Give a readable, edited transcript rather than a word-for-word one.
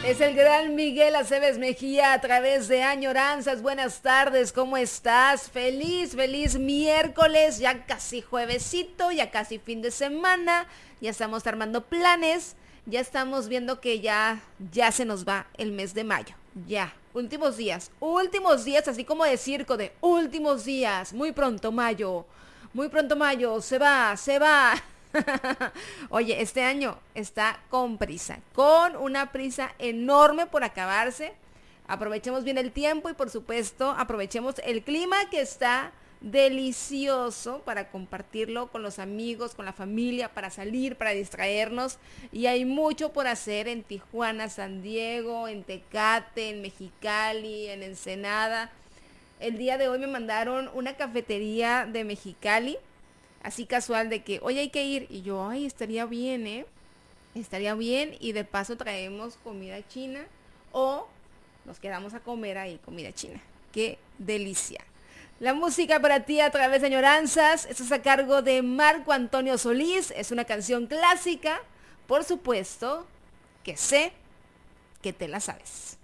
Es el gran Miguel Aceves Mejía a través de Añoranzas. Buenas tardes, ¿cómo estás? Feliz miércoles, ya casi juevesito, ya casi fin de semana, ya estamos armando planes, ya estamos viendo que ya se nos va el mes de mayo, ya, últimos días, así como de circo, de últimos días, muy pronto mayo, se va. Oye, este año está con prisa, con una prisa enorme por acabarse. Aprovechemos bien el tiempo y por supuesto aprovechemos el clima que está delicioso para compartirlo con los amigos, con la familia, para salir, para distraernos. Y hay mucho por hacer en Tijuana, San Diego, en Tecate, en Mexicali, en Ensenada. El día de hoy me mandaron una cafetería de Mexicali así casual de que, oye, hay que ir. Y yo, ay, estaría bien, ¿eh? Estaría bien y de paso traemos comida china o nos quedamos a comer ahí comida china. ¡Qué delicia! La música para ti a través de Añoranzas, esto es a cargo de Marco Antonio Solís, es una canción clásica, por supuesto, que sé que te la sabes.